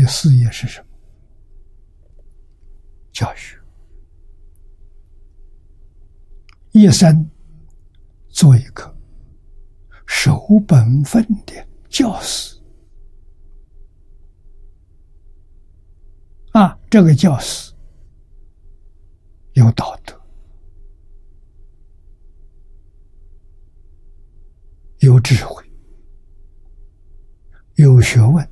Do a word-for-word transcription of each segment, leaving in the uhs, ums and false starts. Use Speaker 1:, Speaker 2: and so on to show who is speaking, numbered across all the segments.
Speaker 1: 的事业是什么？教育，一生做一个守本分的教师啊，这个教师有道德，有智慧，有学问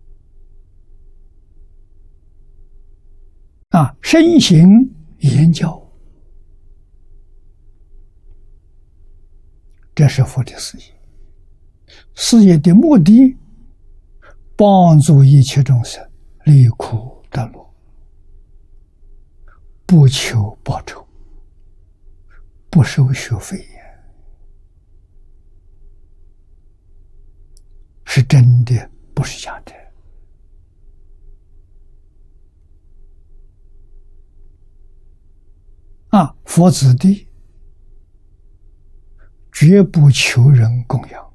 Speaker 1: 啊，身行言教，这是佛的事业。事业的目的，帮助一切众生离苦得乐，不求报酬，不收学费，是真的，不是假的。啊，佛子弟绝不求人供养，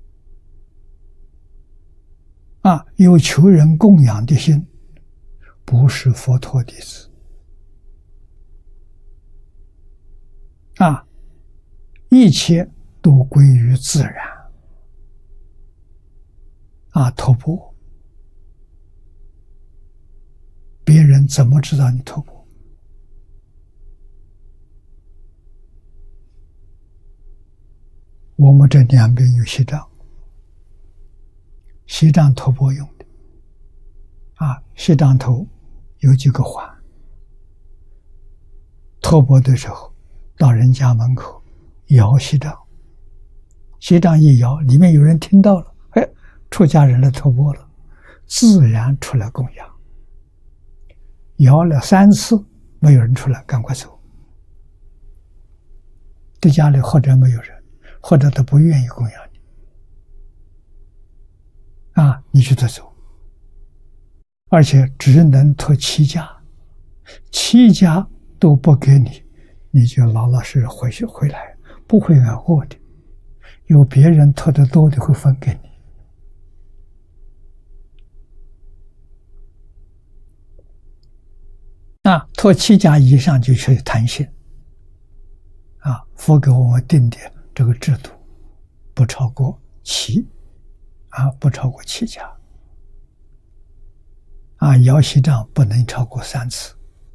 Speaker 1: 啊，有求人供养的心，不是佛陀弟子。啊，一切都归于自然。啊，托钵，别人怎么知道你托钵？我们这两边有锡杖，锡杖托钵用的。啊，锡杖头有几个环，托钵的时候，到人家门口摇锡杖，锡杖一摇，里面有人听到了，哎，出家人来托钵了，自然出来供养。摇了三次，没有人出来，赶快走。在家里或者没有人，或者他不愿意供养你，啊，你就得走。而且只能托七家，七家都不给你，你就老老实实回去回来，不会挨饿的。有别人托得多的会分给你。啊，托七家以上就去谈心。啊，佛给我们定的这个制度，不超过七，啊，不超过七家。啊，摇锡杖不能超过三次。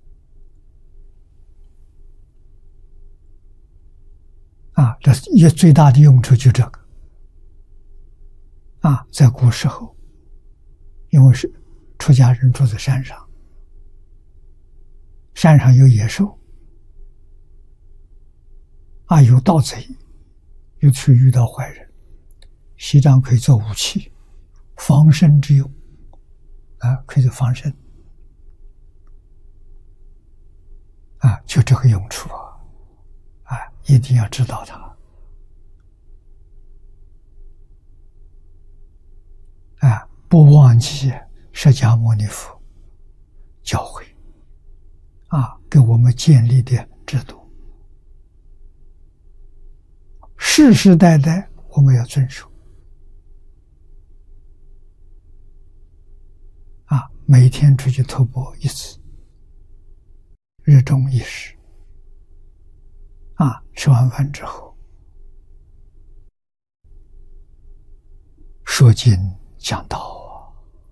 Speaker 1: 啊，这一最大的用处就这个。啊，在古时候，因为是出家人住在山上，山上有野兽，啊，有盗贼，有时遇到坏人，锡杖可以做武器，防身之用，啊，可以做防身，啊，就这个用处啊，啊，一定要知道它，啊，不忘记释迦牟尼佛教诲，啊，给我们建立的制度。世世代代我们要遵守，啊，每天出去托钵一次，日中一时，啊，吃完饭之后说经讲道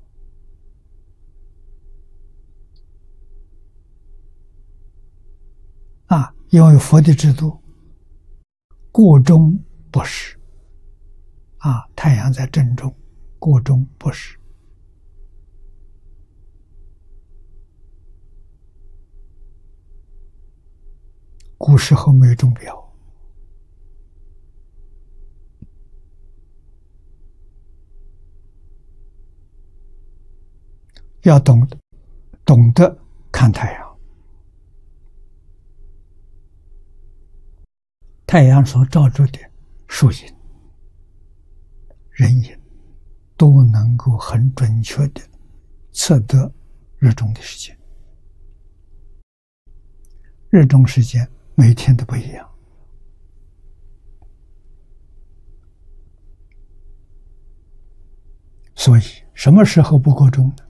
Speaker 1: 啊，啊，因为佛的制度。过中不食，啊，太阳在正中，过中不食。古时候没有钟表，要懂懂得看太阳。太阳所照出的树影、人影，都能够很准确的测得日中的时间。日中时间每天都不一样，所以什么时候不过钟呢？